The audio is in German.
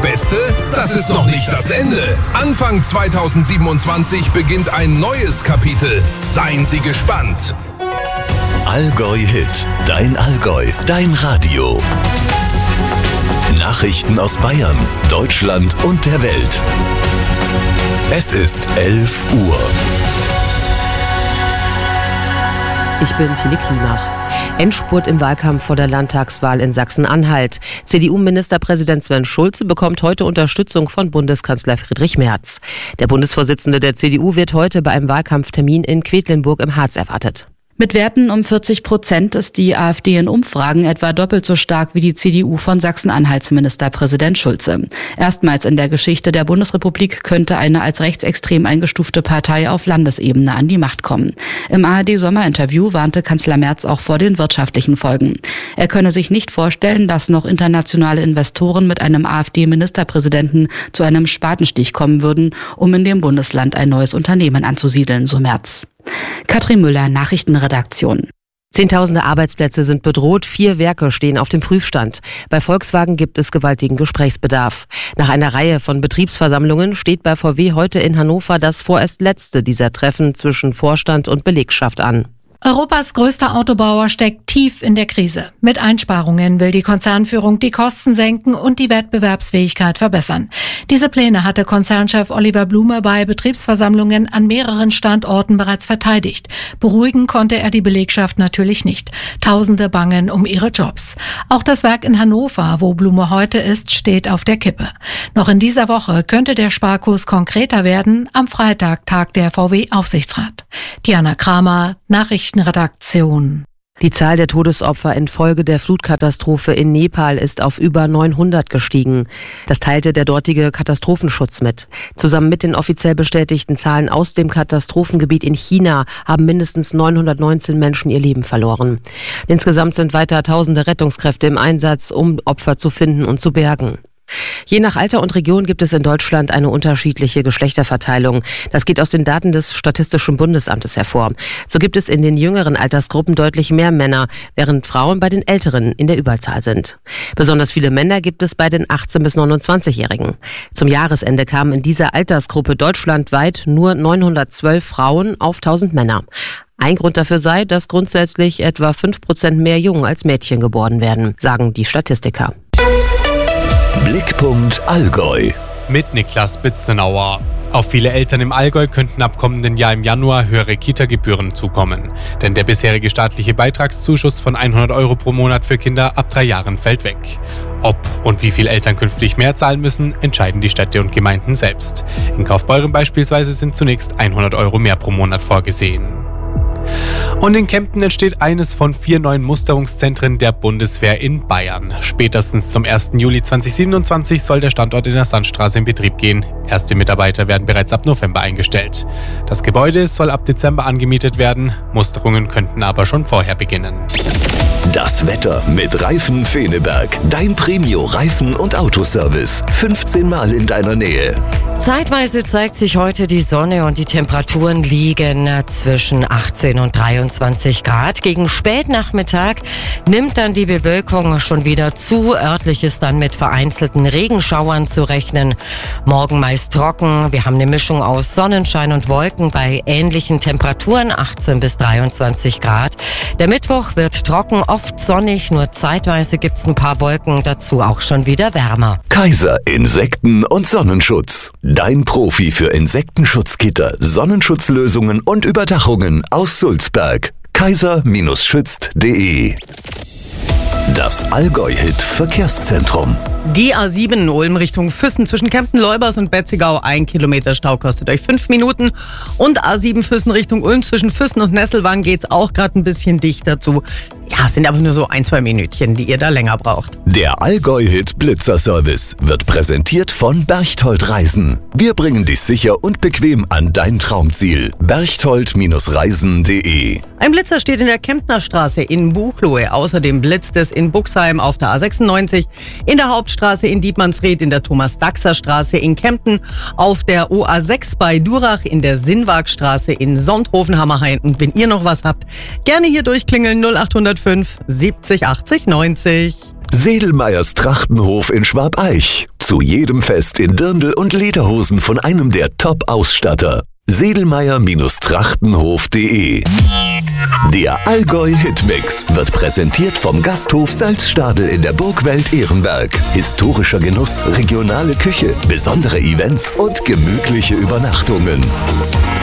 Beste? Das ist noch nicht das Ende. Anfang 2027 beginnt ein neues Kapitel. Seien Sie gespannt. Allgäu Hit, dein Allgäu, dein Radio. Nachrichten aus Bayern, Deutschland und der Welt. Es ist 11 Uhr. Ich bin Tine Klimach. Endspurt im Wahlkampf vor der Landtagswahl in Sachsen-Anhalt. CDU-Ministerpräsident Sven Schulze bekommt heute Unterstützung von Bundeskanzler Friedrich Merz. Der Bundesvorsitzende der CDU wird heute bei einem Wahlkampftermin in Quedlinburg im Harz erwartet. Mit Werten um 40% ist die AfD in Umfragen etwa doppelt so stark wie die CDU von Sachsen-Anhalts Ministerpräsident Schulze. Erstmals in der Geschichte der Bundesrepublik könnte eine als rechtsextrem eingestufte Partei auf Landesebene an die Macht kommen. Im ARD-Sommerinterview warnte Kanzler Merz auch vor den wirtschaftlichen Folgen. Er könne sich nicht vorstellen, dass noch internationale Investoren mit einem AfD-Ministerpräsidenten zu einem Spatenstich kommen würden, um in dem Bundesland ein neues Unternehmen anzusiedeln, so Merz. Katrin Müller, Nachrichtenredaktion. Zehntausende Arbeitsplätze sind bedroht, 4 Werke stehen auf dem Prüfstand. Bei Volkswagen gibt es gewaltigen Gesprächsbedarf. Nach einer Reihe von Betriebsversammlungen steht bei VW heute in Hannover das vorerst letzte dieser Treffen zwischen Vorstand und Belegschaft an. Europas größter Autobauer steckt tief in der Krise. Mit Einsparungen will die Konzernführung die Kosten senken und die Wettbewerbsfähigkeit verbessern. Diese Pläne hatte Konzernchef Oliver Blume bei Betriebsversammlungen an mehreren Standorten bereits verteidigt. Beruhigen konnte er die Belegschaft natürlich nicht. Tausende bangen um ihre Jobs. Auch das Werk in Hannover, wo Blume heute ist, steht auf der Kippe. Noch in dieser Woche könnte der Sparkurs konkreter werden. Am Freitag tagt der VW-Aufsichtsrat. Diana Kramer, Nachrichtenredaktion. Die Zahl der Todesopfer infolge der Flutkatastrophe in Nepal ist auf über 900 gestiegen. Das teilte der dortige Katastrophenschutz mit. Zusammen mit den offiziell bestätigten Zahlen aus dem Katastrophengebiet in China haben mindestens 919 Menschen ihr Leben verloren. Insgesamt sind weiter tausende Rettungskräfte im Einsatz, um Opfer zu finden und zu bergen. Je nach Alter und Region gibt es in Deutschland eine unterschiedliche Geschlechterverteilung. Das geht aus den Daten des Statistischen Bundesamtes hervor. So gibt es in den jüngeren Altersgruppen deutlich mehr Männer, während Frauen bei den Älteren in der Überzahl sind. Besonders viele Männer gibt es bei den 18- bis 29-Jährigen. Zum Jahresende kamen in dieser Altersgruppe deutschlandweit nur 912 Frauen auf 1000 Männer. Ein Grund dafür sei, dass grundsätzlich etwa 5% mehr Jungen als Mädchen geboren werden, sagen die Statistiker. Blickpunkt Allgäu. Mit Niklas Bitzenauer. Auf viele Eltern im Allgäu könnten ab kommenden Jahr im Januar höhere Kita-Gebühren zukommen. Denn der bisherige staatliche Beitragszuschuss von 100 € pro Monat für Kinder ab 3 Jahren fällt weg. Ob und wie viel Eltern künftig mehr zahlen müssen, entscheiden die Städte und Gemeinden selbst. In Kaufbeuren beispielsweise sind zunächst 100 € mehr pro Monat vorgesehen. Und in Kempten entsteht eines von 4 neuen Musterungszentren der Bundeswehr in Bayern. Spätestens zum 1. Juli 2027 soll der Standort in der Sandstraße in Betrieb gehen. Erste Mitarbeiter werden bereits ab November eingestellt. Das Gebäude soll ab Dezember angemietet werden. Musterungen könnten aber schon vorher beginnen. Das Wetter mit Reifen Feneberg. Dein Premio-Reifen- und Autoservice. 15 Mal in deiner Nähe. Zeitweise zeigt sich heute die Sonne und die Temperaturen liegen zwischen 18 und 23 Grad. Gegen Spätnachmittag nimmt dann die Bewölkung schon wieder zu. Örtlich ist dann mit vereinzelten Regenschauern zu rechnen. Morgen meist trocken. Wir haben eine Mischung aus Sonnenschein und Wolken bei ähnlichen Temperaturen, 18 bis 23 Grad. Der Mittwoch wird trocken, oft sonnig, nur zeitweise gibt's ein paar Wolken, dazu auch schon wieder wärmer. Kaiser Insekten- und Sonnenschutz. Dein Profi für Insektenschutzgitter, Sonnenschutzlösungen und Überdachungen aus Sulzberg. kaiser-schützt.de. Das Allgäu-Hit-Verkehrszentrum. Die A7 Ulm Richtung Füssen zwischen Kempten-Leubers und Betzigau. 1 Kilometer Stau kostet euch 5 Minuten. Und A7 Füssen Richtung Ulm zwischen Füssen und Nesselwang geht's auch gerade ein bisschen dichter zu. Ja, es sind aber nur so 1-2 Minütchen, die ihr da länger braucht. Der Allgäu-Hit Blitzer-Service wird präsentiert von Berchtold Reisen. Wir bringen dich sicher und bequem an dein Traumziel. Berchtold-reisen.de. Ein Blitzer steht in der Kemptner Straße in Buchloe. Außerdem blitzt es in Buxheim auf der A96, in der Hauptstraße in Dietmannsried, in der Thomas-Daxer-Straße in Kempten, auf der OA6 bei Durach, in der Sinnwagstraße in Sonthofen-Hammerhain. Und wenn ihr noch was habt, gerne hier durchklingeln 0805 70 80 90. Sedelmeyers Trachtenhof in Schwabeich. Zu jedem Fest in Dirndl und Lederhosen von einem der Top-Ausstatter. Sedelmeyer-Trachtenhof.de. Der Allgäu Hitmix wird präsentiert vom Gasthof Salzstadel in der Burgwelt Ehrenberg. Historischer Genuss, regionale Küche, besondere Events und gemütliche Übernachtungen.